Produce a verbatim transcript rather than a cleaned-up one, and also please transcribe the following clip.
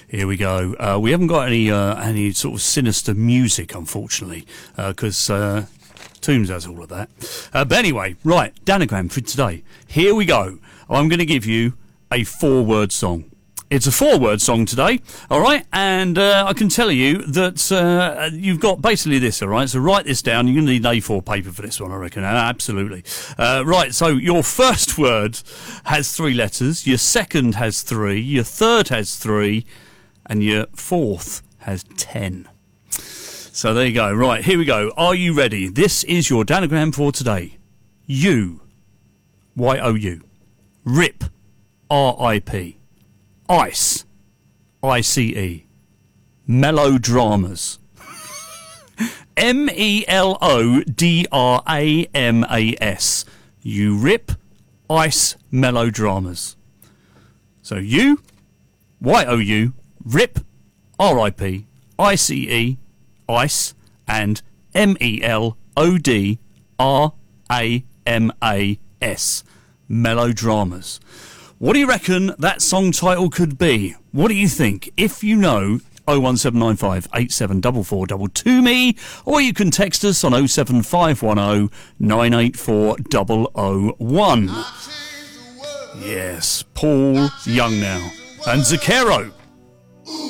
Here we go. Uh, we haven't got any uh, any sort of sinister music, unfortunately, because uh, uh, Tombs has all of that. Uh, but anyway, right, Danagram for today. Here we go. I'm going to give you a four-word song. It's a four-word song today, all right? And uh, I can tell you that uh, you've got basically this, all right? So write this down. You're going to need an A four paper for this one, I reckon. Uh, absolutely. Uh, right, so your first word has three letters. Your second has three. Your third has three. And your fourth has ten. So there you go. Right, here we go. Are you ready? This is your Danagram for today. U. Y O U. Rip. R I P. Ice, I C E, melodramas, M E L O D R A M A S, you rip, ice, melodramas. So U, Y O U, rip, R I P, I C E, ice, and M E L O D R A M A S, melodramas. What do you reckon that song title could be? What do you think? If you know, oh one seven nine five eight seven four four two two me, or you can text us on oh seven five one oh nine eight four oh oh one. Yes, Paul Young now. And Zucchero.